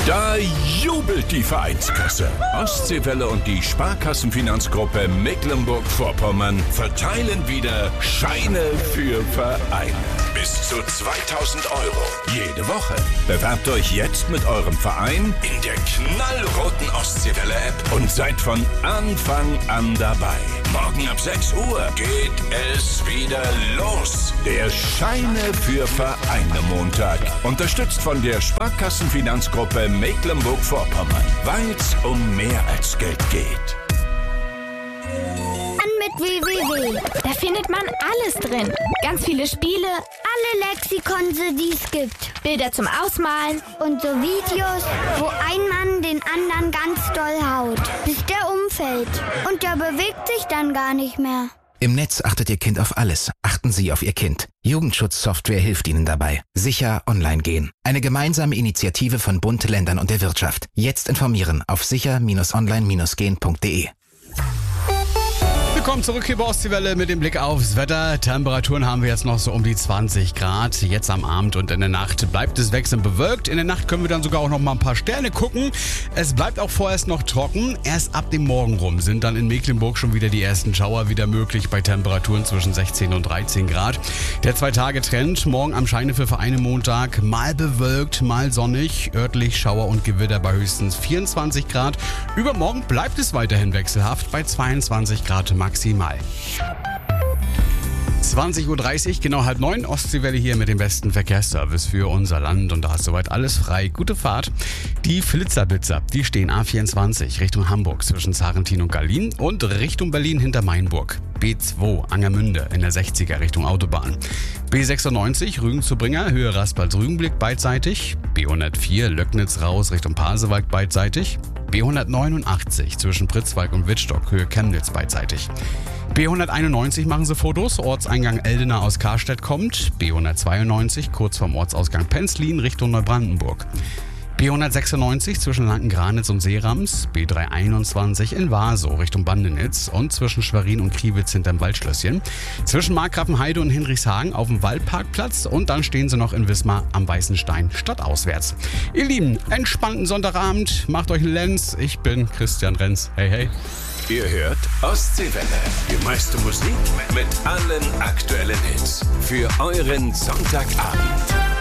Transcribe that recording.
Da jubelt die Vereinskasse. Ostseewelle und die Sparkassenfinanzgruppe Mecklenburg-Vorpommern verteilen wieder Scheine für Vereine. Bis zu 2.000 € jede Woche. Bewerbt euch jetzt mit eurem Verein in der knallroten Ostseewelle-App und seid von Anfang an dabei. Morgen ab 6 Uhr geht es wieder los. Der Scheine für Vereine Montag. Unterstützt von der Sparkassenfinanzgruppe Mecklenburg-Vorpommern. Weil's um mehr als Geld geht. Mit www. Da findet man alles drin. Ganz viele Spiele, alle Lexikon, die es gibt. Bilder zum Ausmalen und so Videos, wo ein Mann den anderen ganz doll haut, bis der umfällt. Und der bewegt sich dann gar nicht mehr. Im Netz achtet Ihr Kind auf alles. Achten Sie auf Ihr Kind. Jugendschutzsoftware hilft Ihnen dabei. Sicher online gehen. Eine gemeinsame Initiative von Bund, Ländern und der Wirtschaft. Jetzt informieren auf sicher-online-gehen.de. Willkommen zurück hier bei Ostseewelle mit dem Blick aufs Wetter. Temperaturen haben wir jetzt noch so um die 20 Grad. Jetzt am Abend und in der Nacht bleibt es wechselnd bewölkt. In der Nacht können wir dann sogar auch noch mal ein paar Sterne gucken. Es bleibt auch vorerst noch trocken. Erst ab dem Morgen rum sind dann in Mecklenburg schon wieder die ersten Schauer wieder möglich bei Temperaturen zwischen 16 und 13 Grad. Der 2-Tage-Trend, morgen am Scheine für Vereine Montag, mal bewölkt, mal sonnig, örtlich Schauer und Gewitter bei höchstens 24 Grad. Übermorgen bleibt es weiterhin wechselhaft bei 22 Grad maximal. 20:30 Uhr, genau 8:30, Ostseewelle hier mit dem besten Verkehrsservice für unser Land und da ist soweit alles frei. Gute Fahrt. Die Flitzer-Blitzer, die stehen A24 Richtung Hamburg zwischen Sarrentin und Gallien und Richtung Berlin hinter Mainburg. B2 Angermünde in der 60er Richtung Autobahn. B96 Rügen zu Bringer, Höhe Raspals-Rügenblick beidseitig. B104 Löcknitz raus Richtung Pasewalk beidseitig. B189 zwischen Pritzwalk und Wittstock, Höhe Chemnitz beidseitig. B191 machen Sie Fotos, Ortseingang Eldena aus Karstedt kommt. B192 kurz vorm Ortsausgang Penzlin Richtung Neubrandenburg. B196 zwischen Lanken-Granitz und Seerams, B321 in Waso Richtung Bandenitz und zwischen Schwerin und Kriwitz hinterm Waldschlösschen, zwischen Markgrafenheide und Hinrichshagen auf dem Waldparkplatz und dann stehen sie noch in Wismar am Weißen Stein stadtauswärts. Ihr Lieben, entspannten Sonntagabend, macht euch einen Lenz, ich bin Christian Renz, hey hey. Ihr hört Ostseewelle, die meiste Musik mit allen aktuellen Hits für euren Sonntagabend.